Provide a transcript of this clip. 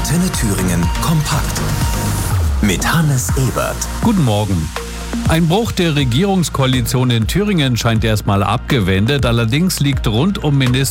Antenne Thüringen kompakt. Mit Hannes Ebert. Guten Morgen. Ein Bruch der Regierungskoalition in Thüringen scheint erstmal abgewendet. Allerdings liegt rund um Minister